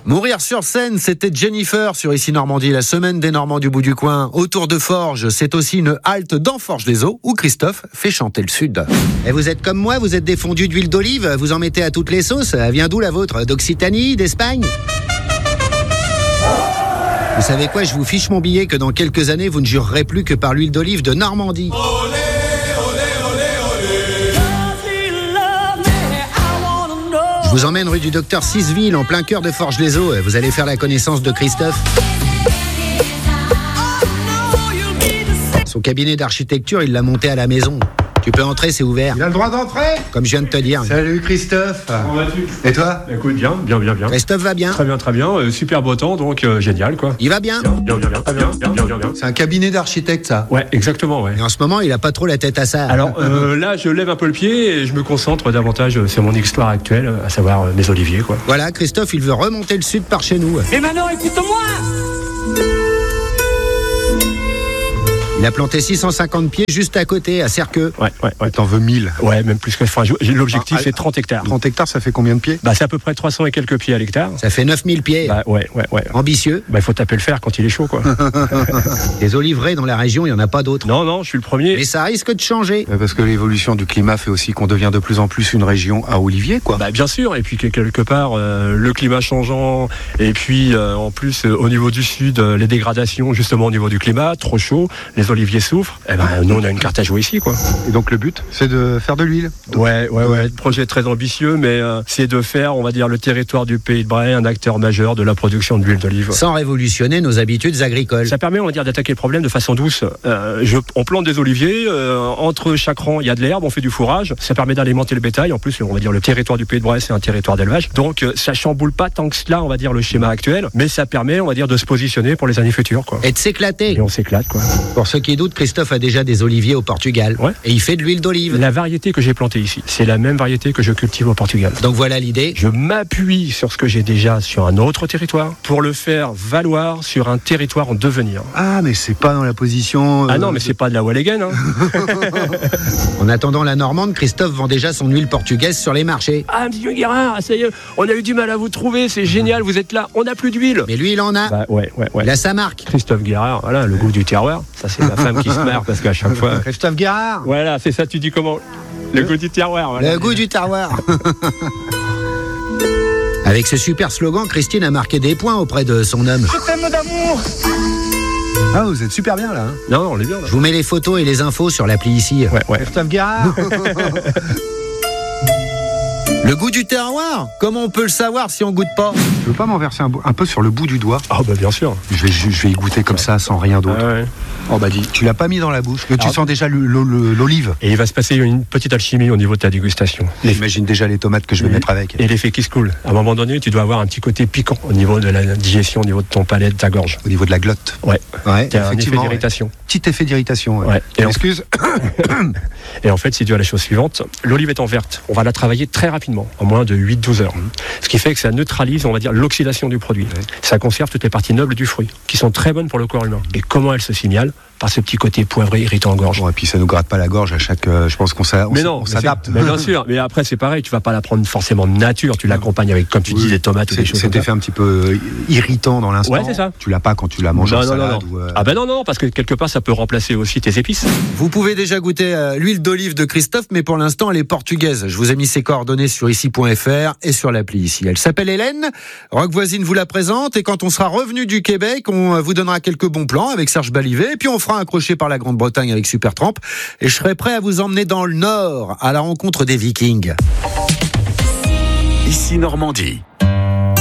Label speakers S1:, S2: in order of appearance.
S1: Mourir sur scène, c'était Jennifer sur Ici Normandie, la semaine des Normands du bout du coin. Autour de Forges, c'est aussi une halte dans Forges-les-Eaux où Christophe fait chanter le Sud. Et vous êtes comme moi, vous êtes des fondus d'huile d'olive, vous en mettez à toutes les sauces. Elle vient d'où la vôtre? D'Occitanie, d'Espagne? Vous savez quoi, je vous fiche mon billet que dans quelques années, vous ne jurerez plus que par l'huile d'olive de Normandie. Je vous emmène rue du Docteur Sisville, en plein cœur de Forges-les-Eaux. Vous allez faire la connaissance de Christophe. Son cabinet d'architecture, il l'a monté à la maison. Tu peux entrer, c'est ouvert.
S2: Il a le droit d'entrer?
S1: Comme je viens de te dire.
S2: Salut Christophe.
S3: Comment vas-tu?
S2: Et toi?
S3: Écoute, bien.
S1: Christophe va bien.
S3: Très bien. Super beau temps, donc génial, quoi.
S1: Il va bien.
S3: Bien.
S2: C'est un cabinet d'architecte, ça?
S3: Ouais, exactement, ouais.
S1: Et en ce moment, il a pas trop la tête à ça.
S3: Alors là, je lève un peu le pied et je me concentre davantage sur mon histoire actuelle, à savoir mes oliviers, quoi.
S1: Voilà, Christophe, il veut remonter le Sud par chez nous.
S4: Et maintenant, écoute-moi!
S1: Il a planté 650 pieds juste à côté, à Cerqueux.
S3: Ouais.
S2: T'en veux 1000?
S3: Ouais, même plus que... Enfin, l'objectif, c'est 30 hectares.
S2: 30 hectares, ça fait combien de pieds?
S3: Bah, c'est à peu près 300 et quelques pieds à l'hectare.
S1: Ça fait 9000 pieds.
S3: Bah, ouais.
S1: Ambitieux.
S3: Bah, il faut taper le fer quand il est chaud, quoi.
S1: Des oliveraies dans la région, il n'y en a pas d'autres.
S3: Non, je suis le premier.
S1: Mais ça risque de changer.
S2: Parce que l'évolution du climat fait aussi qu'on devient de plus en plus une région à olivier, quoi.
S3: Bah, bien sûr, et puis quelque part, le climat changeant, et puis en plus, au niveau du sud, les dégradations, justement au niveau du climat, trop chaud, les oliviers souffrent. Eh ben, nous, on a une carte à jouer ici, quoi.
S2: Et donc le but, c'est de faire de l'huile?
S3: Ouais. Projet très ambitieux, mais c'est de faire, on va dire, le territoire du Pays de Bray un acteur majeur de la production d'huile d'olive.
S1: Sans révolutionner nos habitudes agricoles.
S3: Ça permet, on va dire, d'attaquer le problème de façon douce. On plante des oliviers, entre chaque rang, il y a de l'herbe, on fait du fourrage. Ça permet d'alimenter le bétail. En plus, on va dire, le territoire du Pays de Bray, c'est un territoire d'élevage. Donc, ça chamboule pas tant que cela, on va dire, le schéma actuel, mais ça permet, on va dire, de se positionner pour les années futures, quoi.
S1: Et de s'éclater.
S3: Et on s'éclate, quoi.
S1: Pour ceux qui doutent, Christophe a déjà des oliviers au Portugal.
S3: Ouais.
S1: Et il fait de l'huile d'olive.
S3: La variété que j'ai plantée ici, c'est la même variété que je cultive au Portugal.
S1: Donc voilà l'idée.
S3: Je m'appuie sur ce que j'ai déjà sur un autre territoire pour le faire valoir sur un territoire en devenir.
S2: Ah, mais c'est pas dans la position...
S3: Ah non, mais c'est pas de la Walligen, hein.
S1: En attendant la Normande, Christophe vend déjà son huile portugaise sur les marchés.
S3: Ah, monsieur Guérin, ça y est, on a eu du mal à vous trouver, c'est génial, vous êtes là, on n'a plus d'huile.
S1: Mais lui, il en a.
S3: Bah, ouais.
S1: Il a sa marque.
S3: Christophe Guérard, voilà, le goût du terroir. Ça, c'est ma femme qui se marre parce qu'à chaque fois...
S1: Christophe Guérard.
S3: Voilà, c'est ça, tu dis comment? Le goût du terroir. Voilà.
S1: Le goût du terroir. Avec ce super slogan, Christine a marqué des points auprès de son homme.
S4: Je t'aime d'amour!
S2: Ah, vous êtes super bien, là. Hein.
S3: Non, on est bien, là.
S1: Je vous mets les photos et les infos sur l'appli ici.
S3: Ouais.
S2: Christophe Guérard.
S1: Le goût du terroir? Comment on peut le savoir si on goûte pas?
S2: Tu veux pas m'en verser un peu sur le bout du doigt?
S3: Ah, bah bien sûr.
S2: Je vais y goûter comme ça, sans rien d'autre.
S3: Ouais.
S2: Oh bah dis, tu l'as pas mis dans la bouche, mais tu sens déjà l'olive.
S3: Et il va se passer une petite alchimie au niveau de ta dégustation.
S2: J'imagine déjà les tomates que je vais mettre avec.
S3: Et l'effet qui se coule. À un moment donné, tu dois avoir un petit côté piquant au niveau de la digestion, au niveau de ton palais, de ta gorge.
S2: Au niveau de la glotte.
S3: Ouais. T'as un effet
S2: effectivement.
S3: d'irritation.
S2: Petit effet d'irritation.
S3: Ouais.
S2: Excuse.
S3: Et en fait, c'est dû à la chose suivante. L'olive étant verte, on va la travailler très rapidement, en moins de 8-12 heures. Ce qui fait que ça neutralise, on va dire, l'oxydation du produit. Ouais. Ça conserve toutes les parties nobles du fruit, qui sont très bonnes pour le corps humain. Et comment elles se signalent? Par ce petit côté poivré irritant en gorge.
S2: Bon, et puis ça nous gratte pas la gorge à chaque... je pense qu'on s'adapte.
S3: Mais bien sûr. Mais après, c'est pareil. Tu vas pas la prendre forcément de nature. Tu l'accompagnes avec, comme tu dis, des tomates ou des choses.
S2: Cet effet un petit peu irritant dans l'instant.
S3: Ouais, c'est ça.
S2: Tu l'as pas quand tu la manges en salade.
S3: Ah ben non, parce que quelque part, ça peut remplacer aussi tes épices.
S1: Vous pouvez déjà goûter l'huile d'olive de Christophe, mais pour l'instant, elle est portugaise. Je vous ai mis ses coordonnées sur ici.fr et sur l'appli ici. Elle s'appelle Hélène. Rock Voisine vous la présente. Et quand on sera revenu du Québec, on vous donnera quelques bons plans avec Serge Balivet. Et puis on fera un crochet par la Grande-Bretagne avec Supertramp. Et je serai prêt à vous emmener dans le Nord, à la rencontre des Vikings.
S5: Ici Normandie.